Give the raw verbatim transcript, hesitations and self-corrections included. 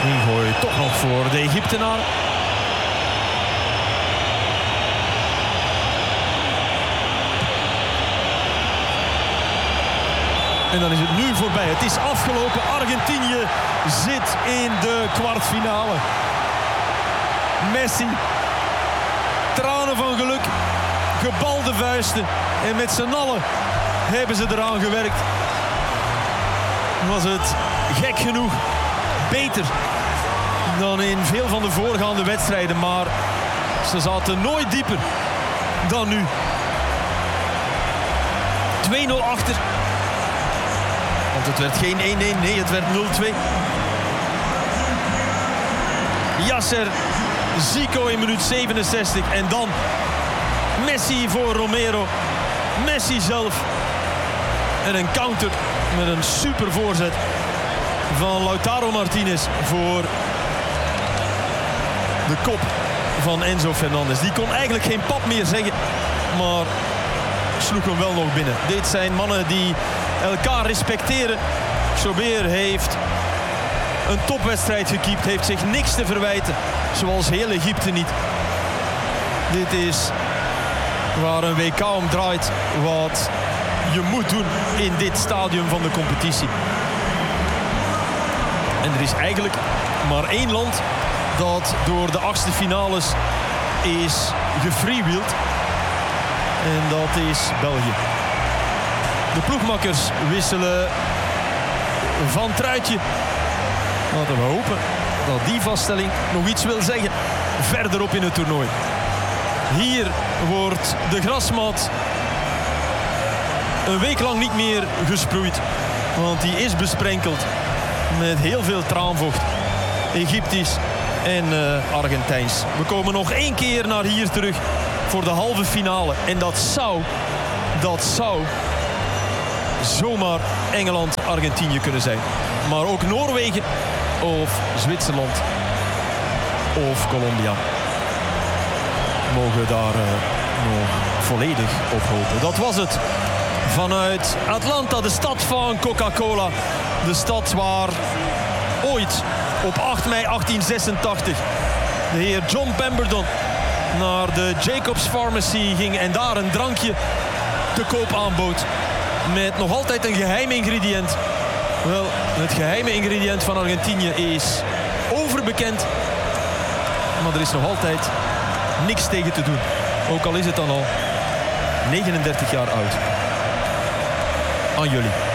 Ingooi toch nog voor de Egyptenaar. En dan is het nu voorbij. Het is afgelopen. Argentinië zit in de kwartfinale. Messi. Tranen van geluk. Gebalde vuisten. En met z'n allen hebben ze eraan gewerkt. Was het gek genoeg beter dan in veel van de voorgaande wedstrijden. Maar ze zaten nooit dieper dan nu. twee nul achter. Want het werd geen één één, nee, het werd nul twee. Yasser Zico in minuut zevenenzestig. En dan Messi voor Romero. Messi zelf. En een counter met een super voorzet van Lautaro Martinez voor de kop van Enzo Fernandez. Die kon eigenlijk geen pap meer zeggen, maar sloeg hem wel nog binnen. Dit zijn mannen die elkaar respecteren. Sober heeft een topwedstrijd gekiept, heeft zich niks te verwijten, zoals heel Egypte niet. Dit is waar een W K om draait, wat je moet doen in dit stadium van de competitie. En er is eigenlijk maar één land dat door de achtste finales is gefreewheeld. En dat is België. De ploegmakkers wisselen van truitje. Laten we hopen dat die vaststelling nog iets wil zeggen verderop in het toernooi. Hier wordt de grasmat een week lang niet meer gesproeid. Want die is besprenkeld met heel veel traanvocht. Egyptisch en uh, Argentijns. We komen nog één keer naar hier terug voor de halve finale. En dat zou, dat zou zomaar Engeland-Argentinië kunnen zijn. Maar ook Noorwegen of Zwitserland of Colombia mogen daar uh, nog volledig op hopen. Dat was het vanuit Atlanta, de stad van Coca-Cola. De stad waar ooit op acht mei achttien zesentachtig de heer John Pemberton naar de Jacobs Pharmacy ging en daar een drankje te koop aanbood met nog altijd een geheim ingrediënt. Wel, het geheime ingrediënt van Argentinië is overbekend, maar er is nog altijd niks tegen te doen. Ook al is het dan al negenendertig jaar oud. Aan jullie.